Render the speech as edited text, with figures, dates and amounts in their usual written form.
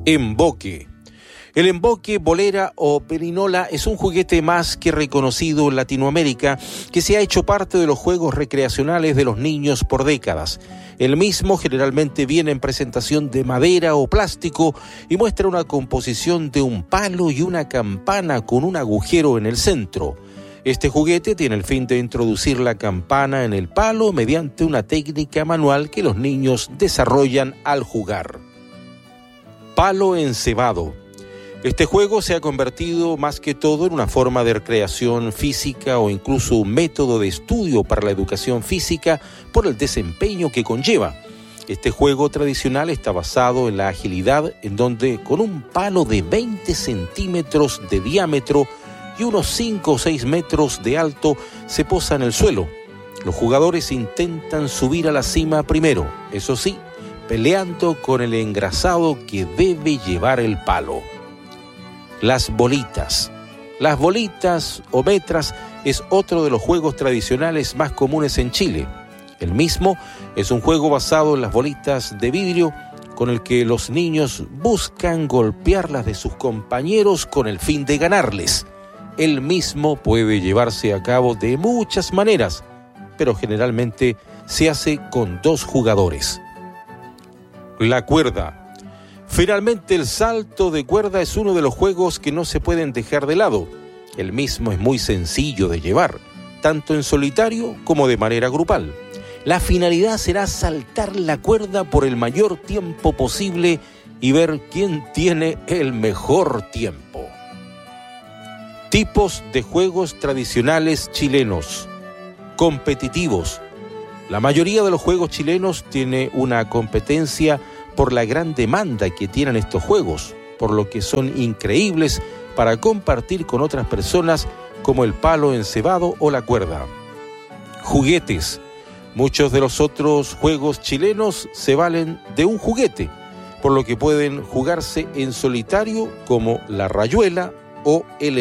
Emboque. El emboque, bolera o perinola es un juguete más que reconocido en Latinoamérica que se ha hecho parte de los juegos recreacionales de los niños por décadas. El mismo generalmente viene en presentación de madera o plástico y muestra una composición de un palo y una campana con un agujero en el centro. Este juguete tiene el fin de introducir la campana en el palo mediante una técnica manual que los niños desarrollan al jugar. Palo encebado. Este juego se ha convertido más que todo en una forma de recreación física o incluso un método de estudio para la educación física por el desempeño que conlleva. Este juego tradicional está basado en la agilidad, en donde con un palo de 20 centímetros de diámetro y unos 5 o 6 metros de alto se posa en el suelo. Los jugadores intentan subir a la cima primero, eso sí, peleando con el engrasado que debe llevar el palo. Las bolitas. Las bolitas o metras es otro de los juegos tradicionales más comunes en Chile. El mismo es un juego basado en las bolitas de vidrio con el que los niños buscan golpear las de sus compañeros con el fin de ganarles. El mismo puede llevarse a cabo de muchas maneras, pero generalmente se hace con 2 jugadores. La cuerda. Finalmente, el salto de cuerda es uno de los juegos que no se pueden dejar de lado. El mismo es muy sencillo de llevar, tanto en solitario como de manera grupal. La finalidad será saltar la cuerda por el mayor tiempo posible y ver quién tiene el mejor tiempo. Tipos de juegos tradicionales chilenos. Competitivos. La mayoría de los juegos chilenos tiene una competencia por la gran demanda que tienen estos juegos, por lo que son increíbles para compartir con otras personas como el palo encebado o la cuerda. Juguetes. Muchos de los otros juegos chilenos se valen de un juguete, por lo que pueden jugarse en solitario como la rayuela o el